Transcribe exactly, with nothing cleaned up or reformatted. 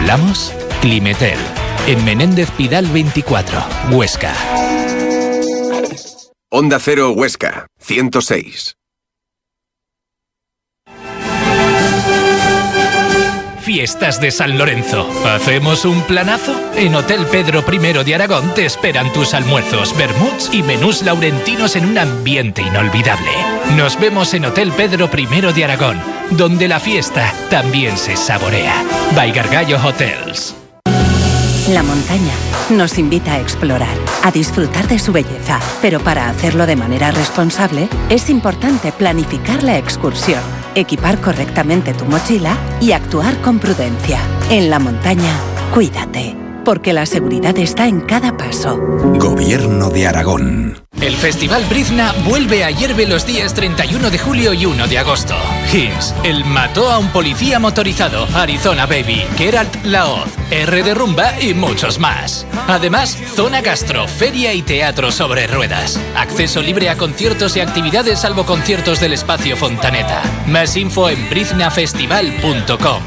¿Hablamos? Climetel. En Menéndez Pidal veinticuatro, Huesca. Onda Cero Huesca, ciento seis. Fiestas de San Lorenzo. ¿Hacemos un planazo? En Hotel Pedro primero de Aragón te esperan tus almuerzos, vermuts y menús laurentinos en un ambiente inolvidable. Nos vemos en Hotel Pedro primero de Aragón, donde la fiesta también se saborea. By Gargallo Hotels. La montaña nos invita a explorar, a disfrutar de su belleza, pero para hacerlo de manera responsable es importante planificar la excursión, equipar correctamente tu mochila y actuar con prudencia. En la montaña, cuídate, porque la seguridad está en cada paso. Gobierno de Aragón. El Festival Brizna vuelve a Hierve los días treinta y uno de julio y uno de agosto. Hints, el mató a un policía motorizado, Arizona Baby, Geralt Laoz, R de Rumba y muchos más. Además, Zona Gastro, feria y teatro sobre ruedas. Acceso libre a conciertos y actividades salvo conciertos del Espacio Fontaneta. Más info en briznafestival punto com.